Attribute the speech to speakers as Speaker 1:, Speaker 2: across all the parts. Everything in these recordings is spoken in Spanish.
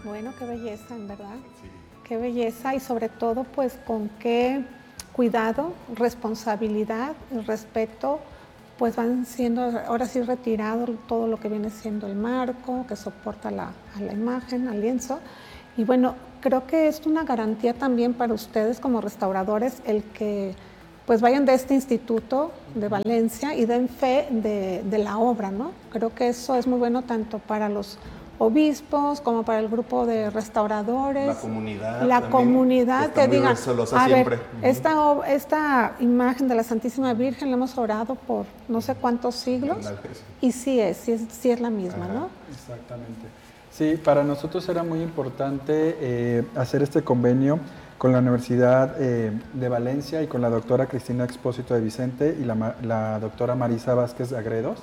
Speaker 1: Bueno, qué belleza, en verdad. Sí. Qué belleza y sobre todo, pues, con qué cuidado, responsabilidad y respeto, pues van siendo ahora sí retirado todo lo que viene siendo el marco que soporta a la imagen, al lienzo. Y bueno, creo que es una garantía también para ustedes como restauradores el que pues vayan de este instituto de Valencia y den fe de la obra, ¿no? Creo que eso es muy bueno tanto para los obispos como para el grupo de restauradores. La comunidad que diga, a ver, esta imagen de la Santísima Virgen la hemos orado por no sé cuántos siglos y sí es la misma, ¿no?
Speaker 2: Exactamente. Sí, para nosotros era muy importante hacer este convenio con la Universidad de Valencia y con la doctora Cristina Expósito de Vicente y la doctora Marisa Vázquez Agredos,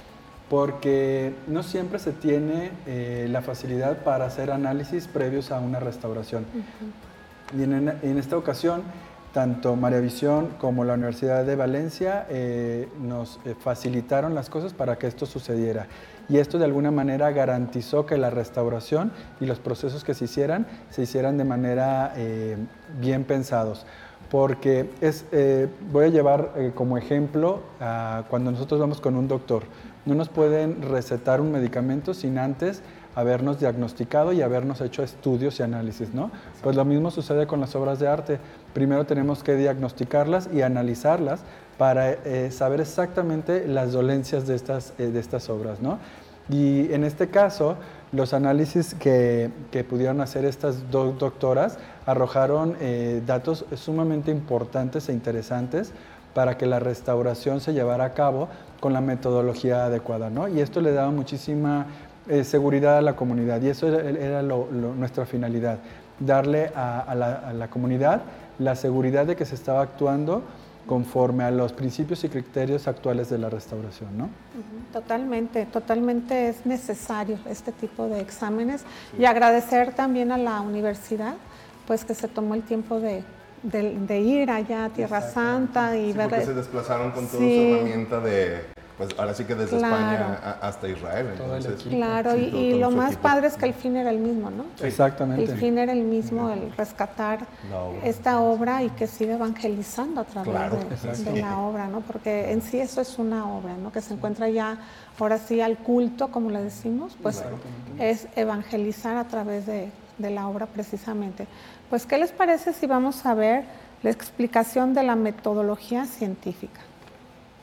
Speaker 2: porque no siempre se tiene la facilidad para hacer análisis previos a una restauración. Y en esta ocasión, tanto María Visión como la Universidad de Valencia nos facilitaron las cosas para que esto sucediera. Y esto de alguna manera garantizó que la restauración y los procesos que se hicieran de manera bien pensados. Porque voy a llevar como ejemplo cuando nosotros vamos con un doctor. No nos pueden recetar un medicamento sin antes habernos diagnosticado y habernos hecho estudios y análisis, ¿no? Pues lo mismo sucede con las obras de arte. Primero tenemos que diagnosticarlas y analizarlas para saber exactamente las dolencias de estas obras, ¿no? Y en este caso, los análisis que pudieron hacer estas dos doctoras arrojaron datos sumamente importantes e interesantes para que la restauración se llevara a cabo con la metodología adecuada, ¿no? Y esto le daba muchísima seguridad a la comunidad y eso era nuestra finalidad, darle a la comunidad la seguridad de que se estaba actuando conforme a los principios y criterios actuales de la restauración, ¿no?
Speaker 1: Totalmente, totalmente es necesario este tipo de exámenes y agradecer también a la universidad, pues que se tomó el tiempo de ir allá a Tierra Santa y ver...
Speaker 3: porque se desplazaron con toda su herramienta pues ahora sí que desde España hasta Israel. Entonces,
Speaker 1: claro, y lo más padre es que el fin era el mismo, ¿no?
Speaker 2: Sí. Exactamente.
Speaker 1: El fin era el mismo, el rescatar esta obra y que siga evangelizando a través de la obra, ¿no? Porque en sí eso es una obra, ¿no? Que se encuentra ya, ahora sí, al culto, como le decimos, pues es evangelizar a través de la obra precisamente. Pues, ¿qué les parece si vamos a ver la explicación de la metodología científica?